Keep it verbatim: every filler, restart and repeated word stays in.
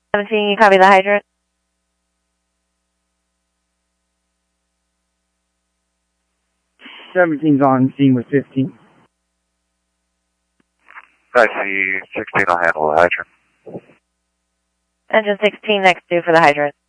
seventeen, you copy the hydrant? seventeen's on scene with fifteen. I see sixteen, I'll handle the hydrant. Engine sixteen next to for the hydrant.